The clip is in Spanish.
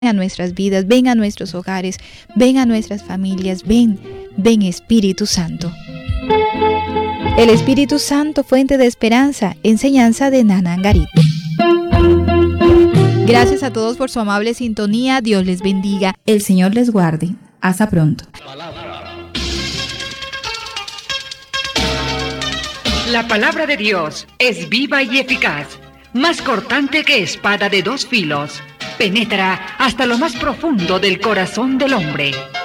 a nuestras vidas, ven a nuestros hogares, ven a nuestras familias, ven Espíritu Santo. El Espíritu Santo, fuente de esperanza, enseñanza de Nanán Garit. Gracias a todos por su amable sintonía, Dios les bendiga, el Señor les guarde. Hasta pronto. La palabra de Dios es viva y eficaz, más cortante que espada de dos filos, penetra hasta lo más profundo del corazón del hombre